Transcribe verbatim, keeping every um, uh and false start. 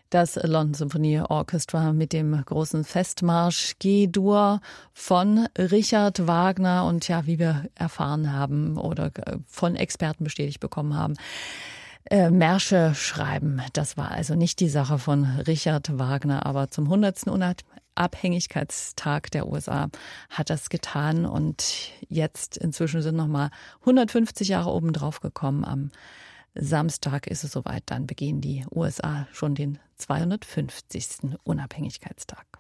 Das London Symphony Orchestra mit dem großen Festmarsch G-Dur von Richard Wagner. Und ja, wie wir erfahren haben oder von Experten bestätigt bekommen haben, äh, Märsche schreiben, das war also nicht die Sache von Richard Wagner, aber zum hundertsten Unabhängigkeitstag der U S A hat das getan. Und jetzt inzwischen sind nochmal hundertfünfzig Jahre obendrauf gekommen. Am Samstag ist es soweit, dann begehen die U S A schon den zweihundertfünfzigsten Unabhängigkeitstag.